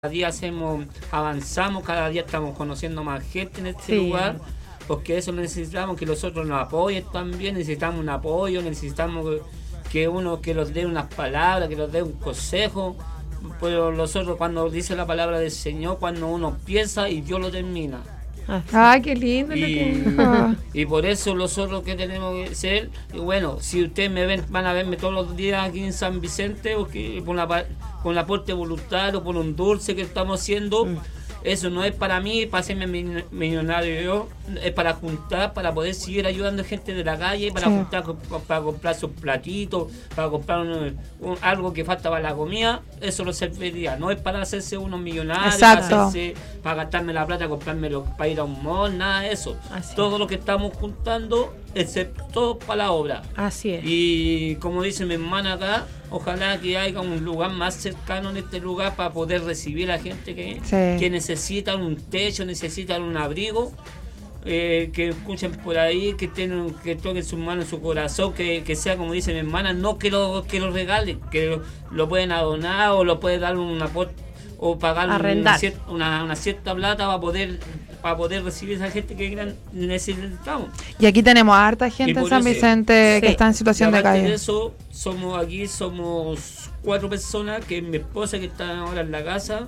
día avanzamos, cada día estamos conociendo más gente en este lugar, porque eso necesitamos, que los otros nos apoyen también, necesitamos un apoyo, necesitamos que uno que nos dé unas palabras, que nos dé un consejo, pero nosotros cuando dice la palabra del Señor, cuando uno piensa y Dios lo termina. Qué lindo. Y por eso nosotros que tenemos que ser, y bueno, si ustedes me ven, van a verme todos los días aquí en San Vicente, porque con el aporte voluntario, por un dulce que estamos haciendo, eso no es para mí, para hacerme millonario yo, es para juntar, para poder seguir ayudando a gente de la calle, para juntar, para comprar sus platitos, para comprar algo que falta para la comida, eso lo serviría, no es para hacerse unos millonarios, para gastarme la plata, comprármelo para ir a un mall, nada de eso. Todo lo que estamos juntando, excepto para la obra. Así es. Y como dice mi hermana acá, ojalá que haya un lugar más cercano en este lugar para poder recibir a gente que necesita un techo, necesitan un abrigo, que escuchen por ahí, que toquen sus manos, su corazón, que sea como dice mi hermana, no que lo regalen, que lo pueden donar o lo pueden dar un aporte o pagar una cierta plata para poder recibir a esa gente que necesitamos. Y aquí tenemos a harta gente en San Vicente que está en situación de calle. De eso, somos 4 personas, que es mi esposa que está ahora en la casa,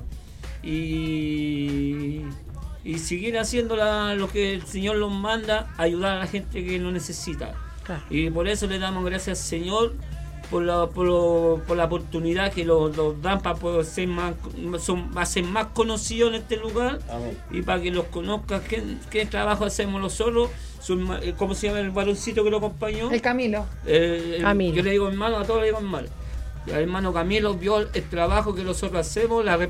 y seguir haciendo lo que el Señor nos manda, ayudar a la gente que lo necesita. Claro. Y por eso le damos gracias al Señor por la oportunidad que nos dan para poder ser más conocidos en este lugar. Amén. Y para que los conozcan qué trabajo hacemos nosotros. ¿Cómo se llama el varoncito que lo acompañó? El Camilo. Yo le digo hermano, a todos le digo hermano. El hermano Camilo vio el trabajo que nosotros hacemos, la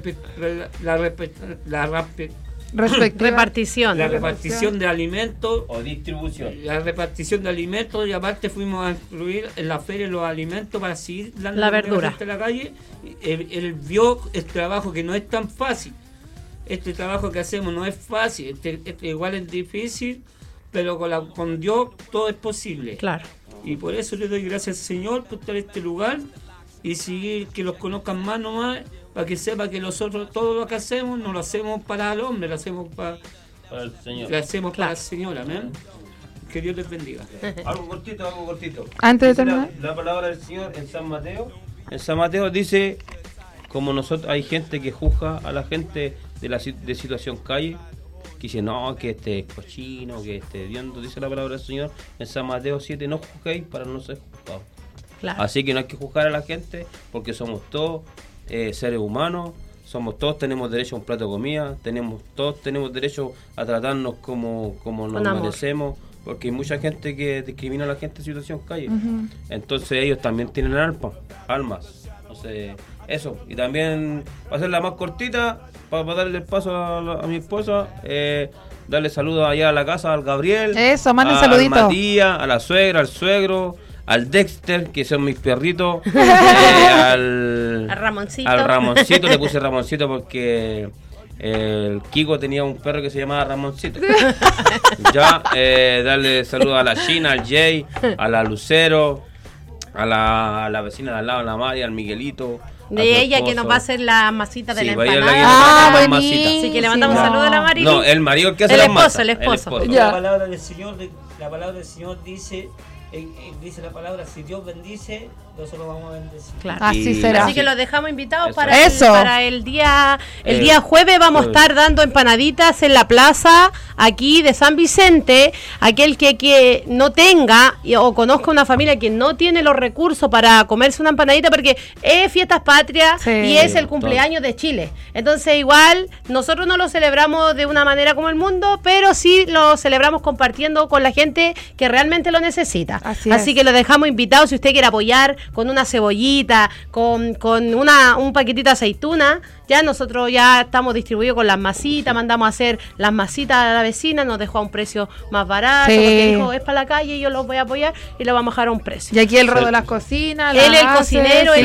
repartición de alimentos o distribución. La repartición de alimentos, y aparte fuimos a incluir en la feria los alimentos para seguir dando la verdura en la calle. Él vio el trabajo, que no es tan fácil. Este trabajo que hacemos no es fácil, igual es difícil, pero con Dios todo es posible. Claro. Y por eso le doy gracias al Señor por estar en este lugar y seguir, que los conozcan más nomás, para que sepa que nosotros todo lo que hacemos no lo hacemos para el hombre, lo hacemos para el Señor. Lo hacemos para el Señor, amén. Que Dios les bendiga. Algo cortito. Antes de terminar, la palabra del Señor en San Mateo. En San Mateo dice, como nosotros, hay gente que juzga a la gente de situación calle, que dice, no, que este es cochino, que este hediondo, dice la palabra del Señor en San Mateo 7, no juzguéis para no ser juzgados. Claro. Así que no hay que juzgar a la gente, porque somos todos seres humanos, todos tenemos derecho a un plato de comida, todos tenemos derecho a tratarnos como nos merecemos, porque hay mucha gente que discrimina a la gente en situación calle. Entonces ellos también tienen almas. Entonces eso, y también para hacerla más cortita, para darle el paso a mi esposa, darle saludos allá a la casa, al Gabriel, al Matías, a la suegra, al suegro, al Dexter, que son mis perritos, al Ramoncito, le puse Ramoncito porque el Kiko tenía un perro que se llamaba Ramoncito. Darle saludos a la China, al Jay, a la Lucero, a la vecina de al lado, a la María, al Miguelito. De ella esposo, que nos va a hacer la masita de la empanada. Buenísimo. Así que le mandamos un saludo a la María. No, el marido el que hace la masa. El esposo. La palabra del Señor dice la palabra, si Dios bendice, nosotros vamos a bendecir. Claro. Así será. Así que los dejamos invitados para el día jueves. Vamos a estar dando empanaditas en la plaza aquí de San Vicente. Aquel que no tenga o conozca una familia que no tiene los recursos para comerse una empanadita, porque es fiestas patrias y es el cumpleaños de Chile. Entonces igual nosotros no lo celebramos de una manera como el mundo, pero sí lo celebramos compartiendo con la gente que realmente lo necesita. Así que lo dejamos invitados. Si usted quiere apoyar con una cebollita, con un paquetito de aceituna, ya nosotros ya estamos distribuidos con las masitas, mandamos a hacer las masitas a la vecina, nos dejó a un precio más barato, porque dijo, es para la calle, yo los voy a apoyar y lo vamos a dejar a un precio. Y aquí el rodo de las cocinas, él el cocinero,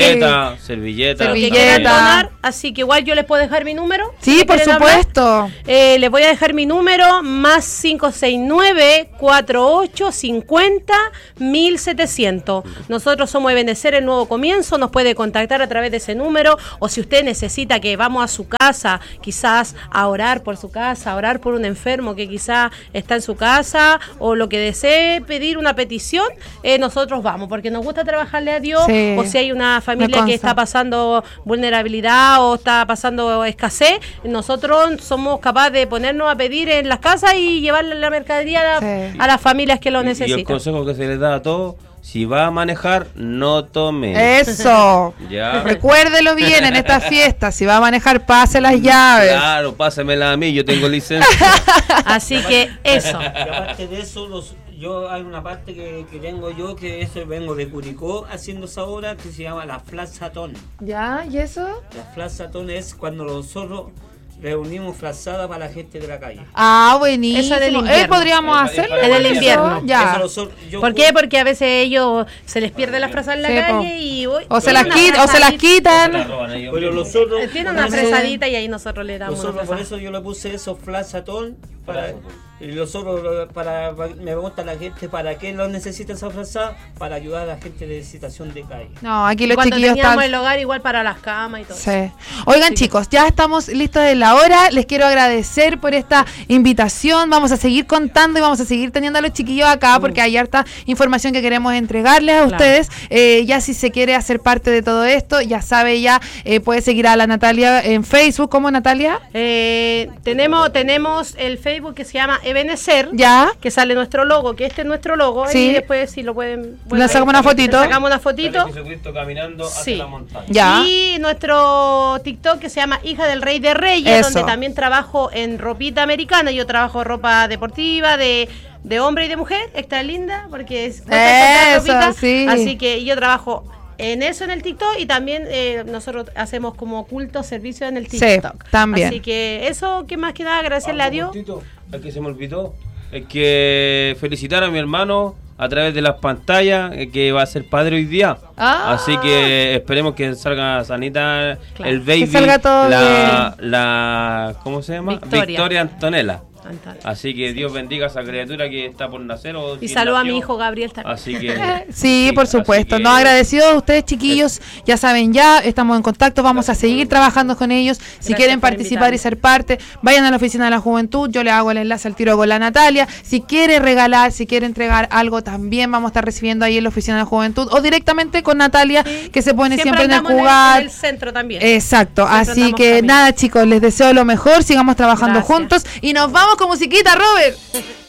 servilleta, así que igual yo les puedo dejar mi número. Sí, por supuesto. Les voy a dejar mi número, más 569-4850-1700. Nosotros nosotros somos Ebenecer, el nuevo comienzo, nos puede contactar a través de ese número, o si usted necesita que vamos a su casa, quizás a orar por su casa, a orar por un enfermo que quizás está en su casa, o lo que desee pedir una petición, nosotros vamos, porque nos gusta trabajarle a Dios, o si hay una familia que está pasando vulnerabilidad o está pasando escasez, nosotros somos capaces de ponernos a pedir en las casas y llevarle la mercadería a las familias que lo necesitan. Y el consejo que se les da a todos: si va a manejar, no tome. Eso. Ya. Recuérdelo bien en esta fiesta. Si va a manejar, pase las llaves. Claro, pásemela a mí, yo tengo licencia. Así que eso. Y aparte de eso, yo hay una parte que tengo yo, que eso vengo de Curicó haciendo esa obra, que se llama la Flasatón. ¿Ya? ¿Y eso? La Flasatón es cuando nosotros reunimos frazada para la gente de la calle. Ah, buenísimo. Eso del invierno. Podríamos hacerlo en el invierno. Ya. ¿Por qué? Porque a veces ellos se les pierde la frazada en la calle y o se las quitan. Pero nosotros tienen una frazadita y ahí nosotros le damos. Nosotros por eso yo le puse eso Flasatón para y nosotros me pregunta la gente para qué lo necesita esa frazada, para ayudar a la gente de situación de calle. No, aquí los cuando chiquillos teníamos el hogar igual para las camas y todo. Sí. Oigan, chicos, ya estamos listos de la hora. Les quiero agradecer por esta invitación. Vamos a seguir contando y vamos a seguir teniendo a los chiquillos acá porque hay harta información que queremos entregarles a ustedes. Ya si se quiere hacer parte de todo esto, ya sabe, puede seguir a la Natalia en Facebook. ¿Cómo, Natalia? Tenemos el Facebook que se llama Ebenecer, que sale nuestro logo, que este es nuestro logo, y después si lo pueden... Bueno, le sacamos una fotito. Sacamos una fotito. Jesucristo caminando hacia la montaña. Y nuestro TikTok que se llama Hija del Rey de Reyes, donde también trabajo en ropita americana. Yo trabajo ropa deportiva, de hombre y de mujer, extra linda, porque es ropita. Sí. Así que yo trabajo en eso en el TikTok y también nosotros hacemos como culto servicio en el TikTok. Sí, también. Así que eso, que más que nada, agradecerle a Dios. Es que se me olvidó, es que felicitar a mi hermano a través de las pantallas, que va a ser padre hoy día. Así que esperemos que salga sanita el baby, que salga todo la ¿cómo se llama? Victoria Antonella. Así que Dios bendiga a esa criatura que está por nacer. Y saluda a mi hijo Gabriel también. Así que sí, por supuesto. Que, agradecidos a ustedes, chiquillos. Ya saben, estamos en contacto. Vamos a seguir trabajando con ellos. Si quieren participar y ser parte, vayan a la oficina de la juventud. Yo le hago el enlace al tiro con la Natalia. Si quiere regalar, si quiere entregar algo, también vamos a estar recibiendo ahí en la oficina de la juventud o directamente con Natalia, que se pone siempre en el jugar. En el centro también. Exacto. Así que nada, chicos, les deseo lo mejor. Sigamos trabajando juntos y nos vamos con musiquita, Robert.